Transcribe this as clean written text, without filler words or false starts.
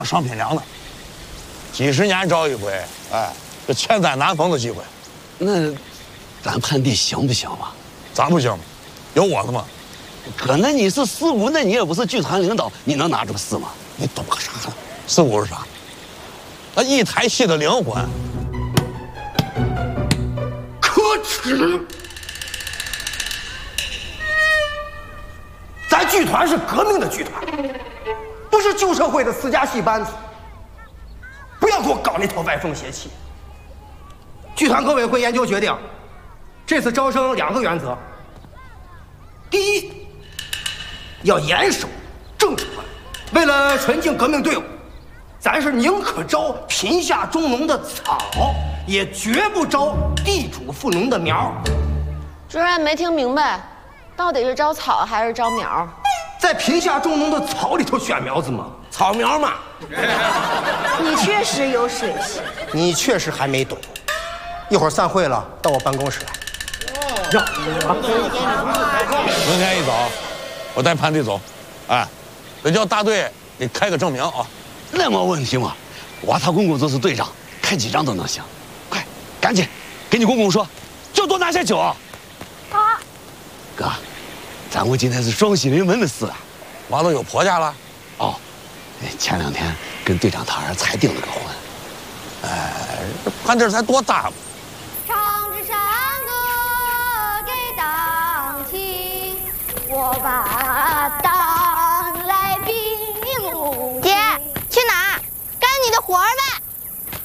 上品粮呢，几十年招一回，哎，这千载难逢的机会。 那咱盘地行不行嘛？ 咋不行？有我的吗？ 哥，那你是四股，那你也不是剧团领导，你能拿这个事吗？ 你懂个啥呢？四股是啥？那一台戏的灵魂。 可耻！咱剧团是革命的剧团，不是旧社会的私家戏班子。不要给我搞那套歪风邪气。剧团革委会研究决定，这次招生2个原则：第一，要严守正传，为了纯净革命队伍，咱是宁可招贫下中农的草，也绝不招地主富农的苗。 主任没听明白，到底是招草还是招苗？ 在贫下中农的草里头选苗子嘛，草苗嘛。 你确实有水性， 你确实还没懂。一会儿散会了，到我办公室来。 明天一早，我带盘地走，哎，得叫大队给开个证明啊。 那没问题嘛，我他公公就是队长，开几张都能行。快，赶紧给你公公说，就多拿些酒啊。哥，咱屋今天是双喜临门的事啊。 娃都有婆家了。 哦，前2天跟队长他儿才订了个婚。 哎，这盘地才多大嘛。 唱支山歌给党听，我把党来并。 姐，去哪儿？干你的活儿呢。